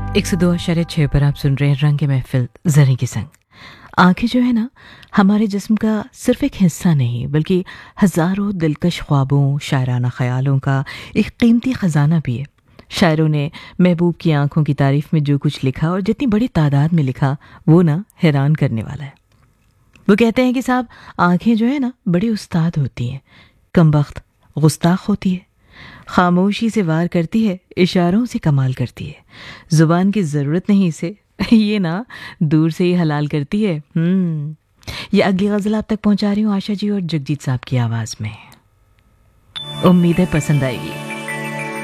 102.6 पर आप सुन रहे हैं रंग महफिल जरी के संग। आंखें जो है ना, हमारे जिस्म का सिर्फ एक हिस्सा नहीं बल्कि हजारों दिलकश ख्वाबों, शायराना ख्यालों का एक कीमती खजाना भी है। शायरों ने महबूब की आंखों की तारीफ में जो कुछ लिखा और जितनी बड़ी तादाद में लिखा, वो ना हैरान करने वाला है। वो कहते हैं कि साहब, आंखें जो है ना बड़ी उस्ताद होती हैं, कमबख्त गुस्ताख होती है, खामोशी से वार करती है, इशारों से कमाल करती है, जुबान की जरूरत नहीं इसे, ये ना दूर से ही हलाल करती है। ये अगली गजल आप तक पहुंचा रही हूँ आशा जी और जगजीत साहब की आवाज में। उम्मीद है पसंद आएगी।